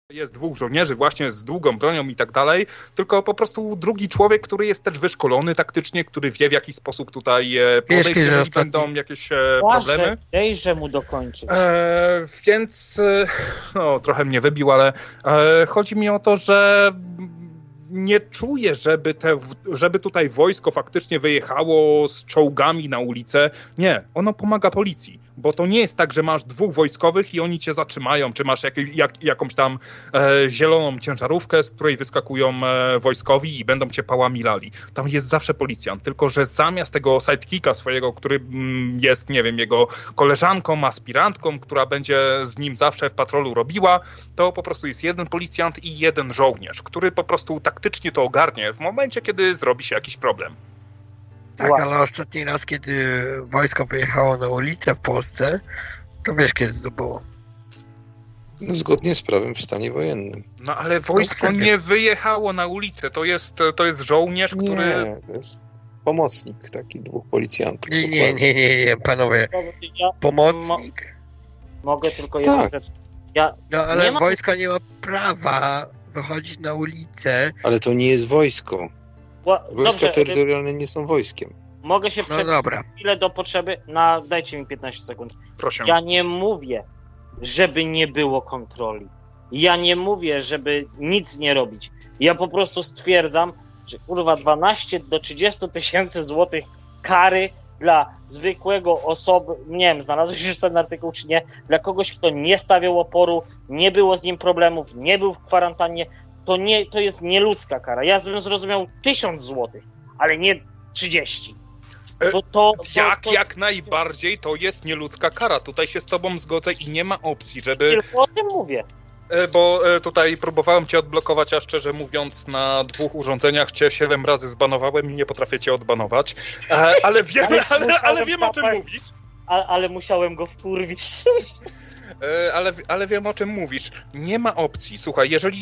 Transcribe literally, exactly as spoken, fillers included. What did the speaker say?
Jest dwóch żołnierzy właśnie z długą bronią i tak dalej, tylko po prostu drugi człowiek, który jest też wyszkolony taktycznie, który wie w jaki sposób tutaj e, podejść, Wiesz, jeżeli ostatni... będą jakieś e, problemy. Dejże mu dokończyć. E, więc e, no, trochę mnie wybił, ale e, chodzi mi o to, że nie czuję, żeby, te, żeby tutaj wojsko faktycznie wyjechało z czołgami na ulicę. Nie, ono pomaga policji, bo to nie jest tak, że masz dwóch wojskowych i oni cię zatrzymają, czy masz jak, jak, jakąś tam e, zieloną ciężarówkę, z której wyskakują e, wojskowi i będą cię pałami lali. Tam jest zawsze policjant, tylko że zamiast tego sidekicka swojego, który mm, jest, nie wiem, jego koleżanką, aspirantką, która będzie z nim zawsze w patrolu robiła, to po prostu jest jeden policjant i jeden żołnierz, który po prostu taktycznie to ogarnie w momencie, kiedy zrobi się jakiś problem. Tak, Właśnie. Ale ostatni raz, kiedy wojsko wyjechało na ulicę w Polsce, to wiesz, kiedy to było? No, zgodnie z prawem w stanie wojennym. No ale wojsko nie wyjechało na ulicę, to jest, to jest żołnierz, który... Nie, to jest pomocnik taki dwóch policjantów. Nie, nie, nie, nie, nie, panowie. Pomocnik? Mogę tylko jedną tak. rzecz. Ja no ale nie ma... wojsko nie ma prawa wychodzić na ulicę. Ale to nie jest wojsko. Wojska Dobrze, terytorialne nie są wojskiem. Mogę się no dobra. chwilę do potrzeby. Na, dajcie mi piętnaście sekund. Proszę. Ja nie mówię, żeby nie było kontroli. Ja nie mówię, żeby nic nie robić. Ja po prostu stwierdzam, że kurwa dwanaście do trzydziestu tysięcy złotych kary dla zwykłego osoby, nie wiem, znalazłeś już ten artykuł czy nie, dla kogoś, kto nie stawiał oporu, nie było z nim problemów, nie był w kwarantannie, to, nie, to jest nieludzka kara. Ja bym zrozumiał tysiąc złotych, ale nie trzydzieści. To, to, to, jak, to, jak najbardziej to jest nieludzka kara. Tutaj się z tobą zgodzę i nie ma opcji, żeby... Tylko o tym mówię. Bo tutaj próbowałem cię odblokować, a szczerze mówiąc na dwóch urządzeniach cię siedem razy zbanowałem i nie potrafię cię odbanować. Ale wiem, ale, ale, ale wiem o czym mówisz. Ale, ale musiałem go wkurwić. Ale, ale wiem o czym mówisz. Nie ma opcji. Słuchaj, jeżeli